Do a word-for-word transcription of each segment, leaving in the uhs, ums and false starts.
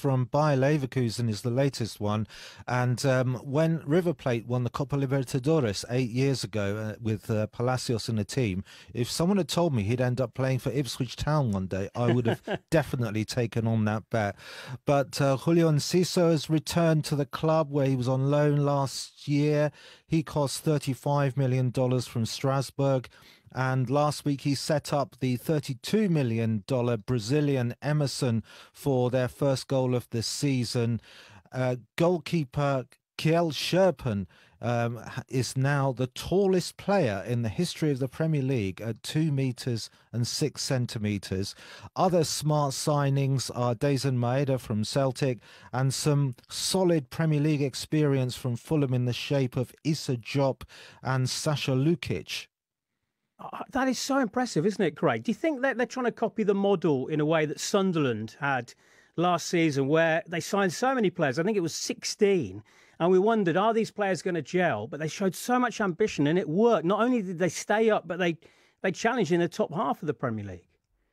from Bayer Leverkusen is the latest one. And um, when River Plate won the Copa Libertadores eight years ago uh, with uh, Palacios in the team, if someone had told me he'd end up playing for Ipswich Town one day, I would have definitely taken on that bet. But uh, Julio Enciso has returned to the club where he was on loan last year. He cost thirty-five million dollars from Strasbourg. And last week he set up the thirty-two million dollars Brazilian Emerson for their first goal of the season. Uh, goalkeeper Kjell Scherpen um, is now the tallest player in the history of the Premier League at two metres and six centimetres. Other smart signings are Dazen Maeda from Celtic and some solid Premier League experience from Fulham in the shape of Issa Diop and Sasha Lukic. That is so impressive, isn't it, Craig? Do you think that they're trying to copy the model in a way that Sunderland had last season, where they signed so many players? I think it was sixteen, and we wondered, are these players going to gel? But they showed so much ambition, and it worked. Not only did they stay up, but they, they challenged in the top half of the Premier League.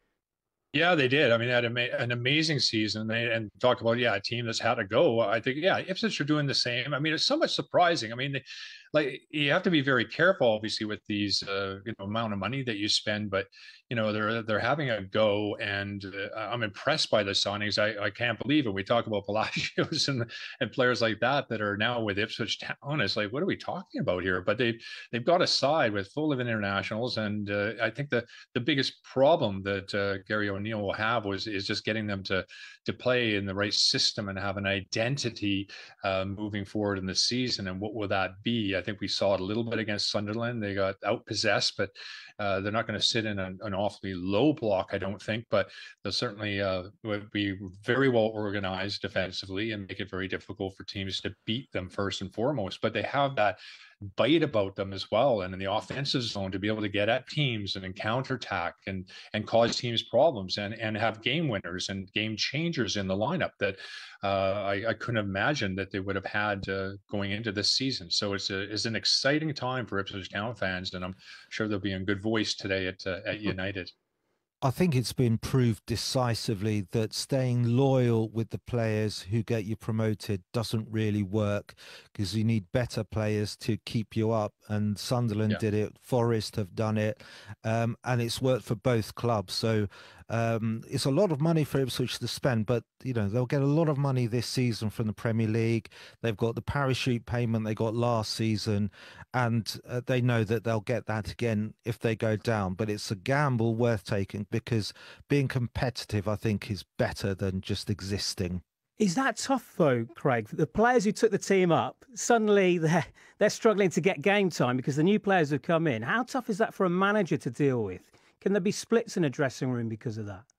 Yeah, they did. I mean, they had an amazing season. They and talk about, yeah, a team that's had to go. I think, yeah, Ipswich are doing the same. I mean, it's somewhat surprising. I mean, they, like you have to be very careful, obviously, with these, uh, you know, amount of money that you spend. But you know, they're they're having a go, and uh, I'm impressed by the signings. I, I can't believe it. We talk about Palacios and and players like that that are now with Ipswich Town. It's like, what are we talking about here? But they they've got a side with full of internationals, and uh, I think the the biggest problem that uh, Gary O'Neill will have was is just getting them to to play in the right system and have an identity uh, moving forward in the season. And what will that be? I think we saw it a little bit against Sunderland. They got outpossessed, but uh, they're not going to sit in an, an awfully low block, I don't think. But they'll certainly uh, be very well organized defensively and make it very difficult for teams to beat them first and foremost. But they have that bite about them as well, and in the offensive zone to be able to get at teams and counterattack and and cause teams problems and and have game winners and game changers in the lineup that uh, I, I couldn't imagine that they would have had uh, going into this season. So it's a it's an exciting time for Ipswich Town fans, and I'm sure they'll be in good voice today at uh, at United. I think it's been proved decisively that staying loyal with the players who get you promoted doesn't really work, because you need better players to keep you up. And Sunderland yeah. did it, Forest have done it, um, and it's worked for both clubs. So um, it's a lot of money for Ipswich to spend, but you know they'll get a lot of money this season from the Premier League. They've got the parachute payment they got last season, and uh, they know that they'll get that again if they go down. But it's a gamble worth taking, because being competitive, I think, is better than just existing. Is that tough, though, Craig? The players who took the team up, suddenly they're, they're struggling to get game time because the new players have come in. How tough is that for a manager to deal with? Can there be splits in a dressing room because of that?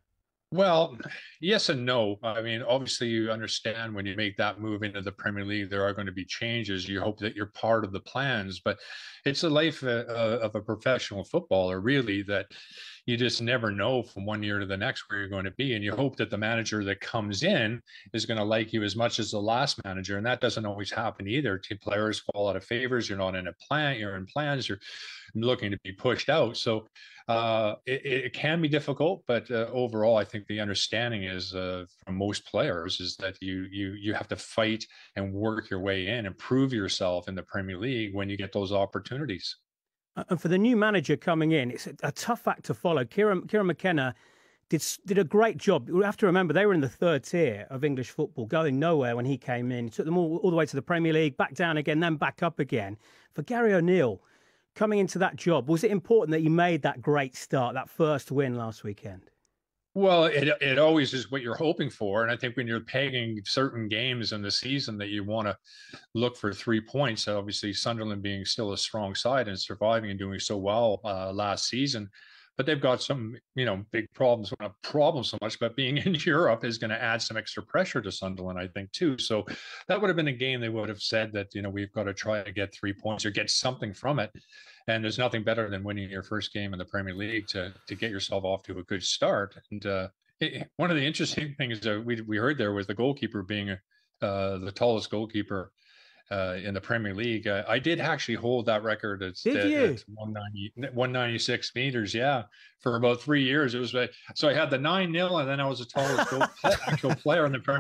Well, yes and no. I mean, obviously, you understand when you make that move into the Premier League, there are going to be changes. You hope that you're part of the plans, but it's the life uh, of a professional footballer, really, that you just never know from one year to the next where you're going to be. And you hope that the manager that comes in is going to like you as much as the last manager. And that doesn't always happen either. Two players fall out of favors. You're not in a plan. You're in plans. You're looking to be pushed out. So uh, it, it can be difficult, but uh, overall, I think the understanding is uh, from most players is that you you you have to fight and work your way in and prove yourself in the Premier League when you get those opportunities. And for the new manager coming in, it's a, a tough act to follow. Kieran, Kieran McKenna did did a great job. We have to remember they were in the third tier of English football, going nowhere when he came in. He took them all, all the way to the Premier League, back down again, then back up again. For Gary O'Neill, coming into that job, was it important that he made that great start, that first win last weekend? Well, it it always is what you're hoping for. And I think when you're pegging certain games in the season that you want to look for three points, obviously Sunderland being still a strong side and surviving and doing so well uh, last season. But they've got some, you know, big problems. Not problems so much, but being in Europe is going to add some extra pressure to Sunderland, I think, too. So that would have been a game they would have said that, you know, we've got to try to get three points or get something from it. And there's nothing better than winning your first game in the Premier League to to get yourself off to a good start. And uh, it, one of the interesting things that we we heard there was the goalkeeper being uh, the tallest goalkeeper uh, in the Premier League. Uh, I did actually hold that record at, did at, you? at one ninety, one ninety-six meters. Yeah, for about three years. It was so I had the nine nil, and then I was the tallest goal, actual player in the Premier